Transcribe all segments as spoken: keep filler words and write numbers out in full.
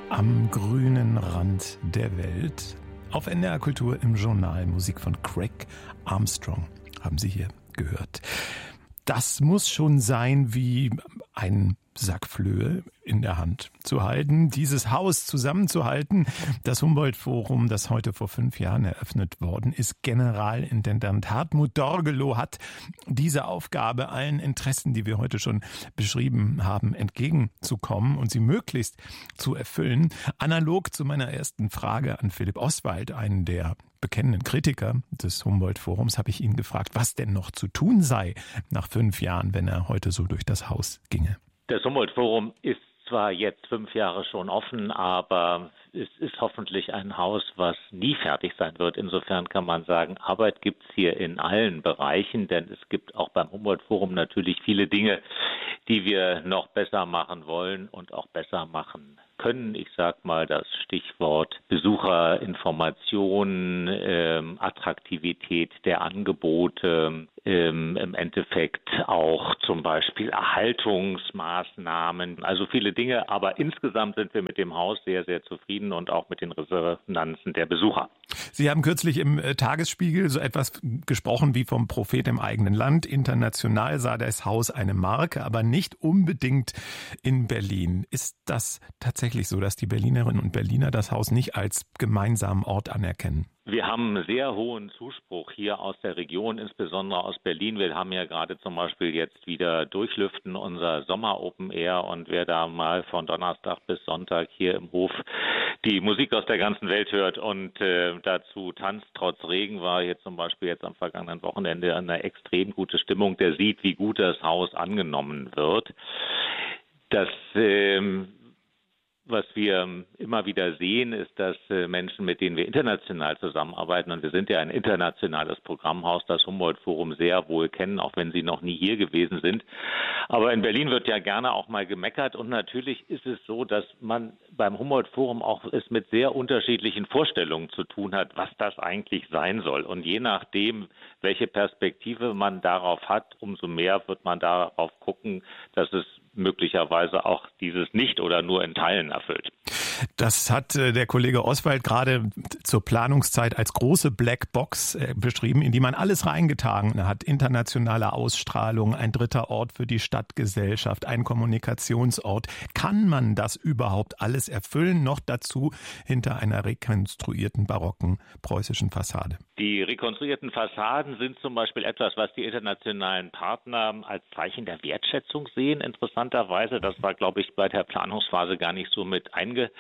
Am grünen Rand der Welt. Auf N D R Kultur im Journal Musik von Craig Armstrong haben Sie hier gehört. Das muss schon sein wie ein Sack Flöhe in der Hand zu halten, dieses Haus zusammenzuhalten. Das Humboldt-Forum, das heute vor fünf Jahren eröffnet worden ist, Generalintendant Hartmut Dorgelow hat diese Aufgabe, allen Interessen, die wir heute schon beschrieben haben, entgegenzukommen und sie möglichst zu erfüllen. Analog zu meiner ersten Frage an Philipp Oswald, einen der bekennenden Kritiker des Humboldt-Forums, habe ich ihn gefragt, was denn noch zu tun sei nach fünf Jahren, wenn er heute so durch das Haus ginge. Das Humboldt-Forum ist zwar jetzt fünf Jahre schon offen, aber es ist hoffentlich ein Haus, was nie fertig sein wird. Insofern kann man sagen, Arbeit gibt es hier in allen Bereichen, denn es gibt auch beim Humboldt-Forum natürlich viele Dinge, die wir noch besser machen wollen und auch besser machen können. Ich sage mal das Stichwort Besucherinformation, ähm, Attraktivität der Angebote, ähm, im Endeffekt auch zum Beispiel Erhaltungsmaßnahmen, also viele Dinge. Aber insgesamt sind wir mit dem Haus sehr, sehr zufrieden und auch mit den Resonanzen der Besucher. Sie haben kürzlich im Tagesspiegel so etwas gesprochen wie vom Prophet im eigenen Land. International sei das Haus eine Marke, aber nicht unbedingt in Berlin. Ist das tatsächlich so, dass die Berlinerinnen und Berliner das Haus nicht als gemeinsamen Ort anerkennen? Wir haben einen sehr hohen Zuspruch hier aus der Region, insbesondere aus Berlin. Wir haben ja gerade zum Beispiel jetzt wieder Durchlüften, unser Sommer Open Air, und wer da mal von Donnerstag bis Sonntag hier im Hof die Musik aus der ganzen Welt hört und äh, dazu tanzt trotz Regen, war hier zum Beispiel jetzt am vergangenen Wochenende eine extrem gute Stimmung. Der sieht, wie gut das Haus angenommen wird. Das ähm, Was wir immer wieder sehen, ist, dass Menschen, mit denen wir international zusammenarbeiten, und wir sind ja ein internationales Programmhaus, das Humboldt-Forum sehr wohl kennen, auch wenn sie noch nie hier gewesen sind. Aber in Berlin wird ja gerne auch mal gemeckert, und natürlich ist es so, dass man beim Humboldt-Forum auch es mit sehr unterschiedlichen Vorstellungen zu tun hat, was das eigentlich sein soll. Und je nachdem, welche Perspektive man darauf hat, umso mehr wird man darauf gucken, dass es möglicherweise auch dieses nicht oder nur in Teilen erfüllt. Das hat der Kollege Oswald gerade zur Planungszeit als große Blackbox beschrieben, in die man alles reingetan hat. Internationale Ausstrahlung, ein dritter Ort für die Stadtgesellschaft, ein Kommunikationsort. Kann man das überhaupt alles erfüllen? Noch dazu hinter einer rekonstruierten barocken preußischen Fassade. Die rekonstruierten Fassaden sind zum Beispiel etwas, was die internationalen Partner als Zeichen der Wertschätzung sehen. Interessanterweise, das war, glaube ich, bei der Planungsphase gar nicht so mit eingerechnet,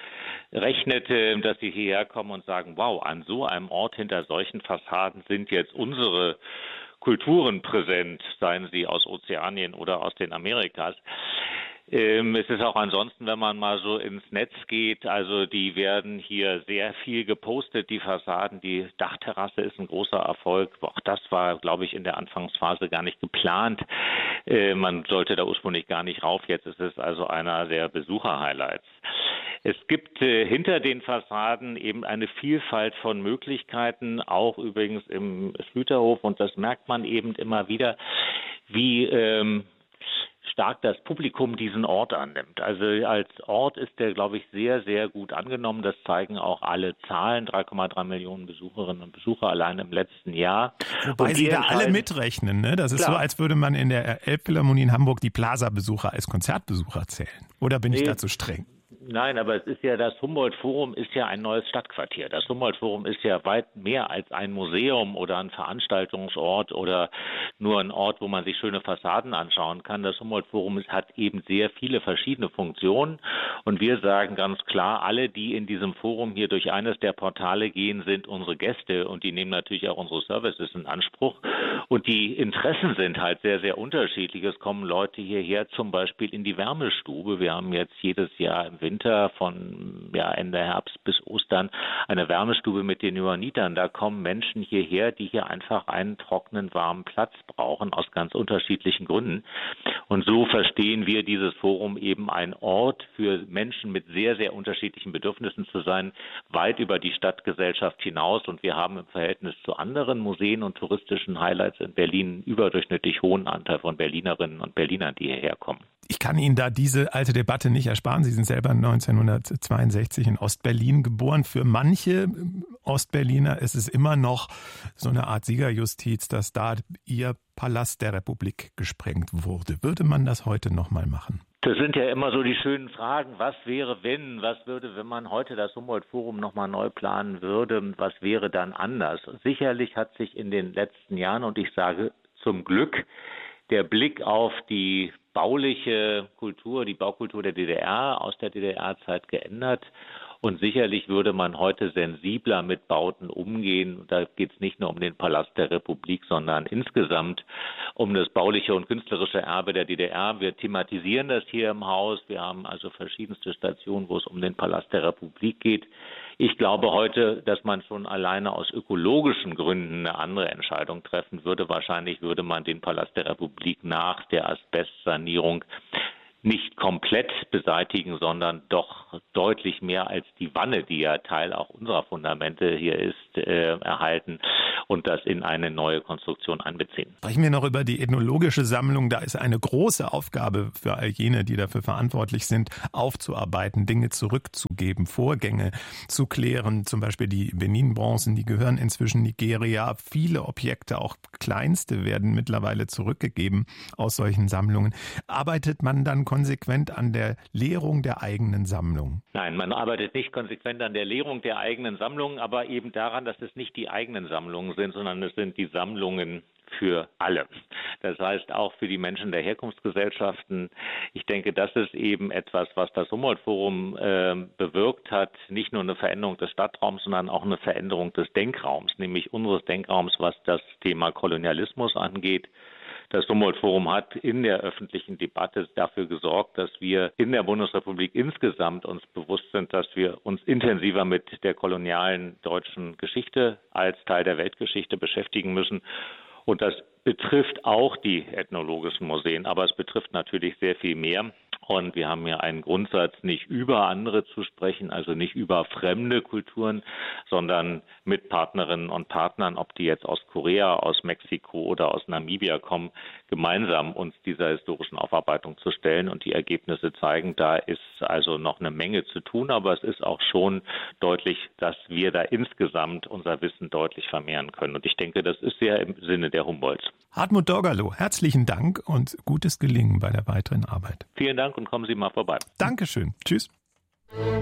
dass sie hierher kommen und sagen, wow, an so einem Ort hinter solchen Fassaden sind jetzt unsere Kulturen präsent, seien sie aus Ozeanien oder aus den Amerikas. Ähm, es ist auch ansonsten, wenn man mal so ins Netz geht, also die werden hier sehr viel gepostet, die Fassaden. Die Dachterrasse ist ein großer Erfolg. Auch das war, glaube ich, in der Anfangsphase gar nicht geplant. Äh, man sollte da ursprünglich gar nicht rauf. Jetzt ist es also einer der Besucher-Highlights. Es gibt äh, hinter den Fassaden eben eine Vielfalt von Möglichkeiten, auch übrigens im Schlüterhof. Und das merkt man eben immer wieder, wie ähm, stark das Publikum diesen Ort annimmt. Also als Ort ist der, glaube ich, sehr, sehr gut angenommen. Das zeigen auch alle Zahlen. drei Komma drei Millionen Besucherinnen und Besucher allein im letzten Jahr. Wobei Sie da alle mitrechnen, ne? Das ist klar. So, als würde man in der Elbphilharmonie in Hamburg die Plaza-Besucher als Konzertbesucher zählen. Oder bin ich nee. da zu streng? Nein, aber es ist ja, das Humboldt-Forum ist ja ein neues Stadtquartier. Das Humboldt-Forum ist ja weit mehr als ein Museum oder ein Veranstaltungsort oder nur ein Ort, wo man sich schöne Fassaden anschauen kann. Das Humboldt-Forum hat eben sehr viele verschiedene Funktionen. Und wir sagen ganz klar, alle, die in diesem Forum hier durch eines der Portale gehen, sind unsere Gäste, und die nehmen natürlich auch unsere Services in Anspruch. Und die Interessen sind halt sehr, sehr unterschiedlich. Es kommen Leute hierher zum Beispiel in die Wärmestube. Wir haben jetzt jedes Jahr im Winter von ja, Ende Herbst bis Ostern eine Wärmestube mit den Johannitern. Da kommen Menschen hierher, die hier einfach einen trockenen, warmen Platz brauchen, aus ganz unterschiedlichen Gründen. Und so verstehen wir dieses Forum eben, ein Ort für Menschen mit sehr, sehr unterschiedlichen Bedürfnissen zu sein, weit über die Stadtgesellschaft hinaus. Und wir haben im Verhältnis zu anderen Museen und touristischen Highlights in Berlin einen überdurchschnittlich hohen Anteil von Berlinerinnen und Berlinern, die hierher kommen. Ich kann Ihnen da diese alte Debatte nicht ersparen. Sie sind selber neunzehnhundertzweiundsechzig in Ostberlin geboren. Für manche Ostberliner ist es immer noch so eine Art Siegerjustiz, dass da ihr Palast der Republik gesprengt wurde. Würde man das heute noch mal machen? Das sind ja immer so die schönen Fragen. Was wäre, wenn? Was würde, wenn man heute das Humboldt-Forum nochmal neu planen würde? Was wäre dann anders? Sicherlich hat sich in den letzten Jahren, und ich sage zum Glück, der Blick auf die bauliche Kultur, die Baukultur der D D R aus der D D R-Zeit geändert. Und sicherlich würde man heute sensibler mit Bauten umgehen. Da geht es nicht nur um den Palast der Republik, sondern insgesamt um das bauliche und künstlerische Erbe der D D R. Wir thematisieren das hier im Haus. Wir haben also verschiedenste Stationen, wo es um den Palast der Republik geht. Ich glaube heute, dass man schon alleine aus ökologischen Gründen eine andere Entscheidung treffen würde. Wahrscheinlich würde man den Palast der Republik nach der Asbestsanierung nicht komplett beseitigen, sondern doch deutlich mehr als die Wanne, die ja Teil auch unserer Fundamente hier ist, äh, erhalten und das in eine neue Konstruktion einbeziehen. Sprechen wir noch über die ethnologische Sammlung. Da ist eine große Aufgabe für all jene, die dafür verantwortlich sind, aufzuarbeiten, Dinge zurückzugeben, Vorgänge zu klären. Zum Beispiel die Benin-Bronzen, die gehören inzwischen Nigeria. Viele Objekte, auch kleinste, werden mittlerweile zurückgegeben aus solchen Sammlungen. Arbeitet man dann konsequent an der Leerung der eigenen Sammlung? Nein, man arbeitet nicht konsequent an der Leerung der eigenen Sammlung, aber eben daran, dass es nicht die eigenen Sammlungen sind, sondern es sind die Sammlungen für alle. Das heißt auch für die Menschen der Herkunftsgesellschaften. Ich denke, das ist eben etwas, was das Humboldt-Forum äh, bewirkt hat. Nicht nur eine Veränderung des Stadtraums, sondern auch eine Veränderung des Denkraums, nämlich unseres Denkraums, was das Thema Kolonialismus angeht. Das Humboldt-Forum hat in der öffentlichen Debatte dafür gesorgt, dass wir in der Bundesrepublik insgesamt uns bewusst sind, dass wir uns intensiver mit der kolonialen deutschen Geschichte als Teil der Weltgeschichte beschäftigen müssen. Und das betrifft auch die ethnologischen Museen, aber es betrifft natürlich sehr viel mehr. Und wir haben ja einen Grundsatz, nicht über andere zu sprechen, also nicht über fremde Kulturen, sondern mit Partnerinnen und Partnern, ob die jetzt aus Korea, aus Mexiko oder aus Namibia kommen, gemeinsam uns dieser historischen Aufarbeitung zu stellen. Und die Ergebnisse zeigen, da ist also noch eine Menge zu tun, aber es ist auch schon deutlich, dass wir da insgesamt unser Wissen deutlich vermehren können. Und ich denke, das ist sehr im Sinne der Humboldts. Hartmut Dorgalow, herzlichen Dank und gutes Gelingen bei der weiteren Arbeit. Vielen Dank und kommen Sie mal vorbei. Dankeschön. Tschüss.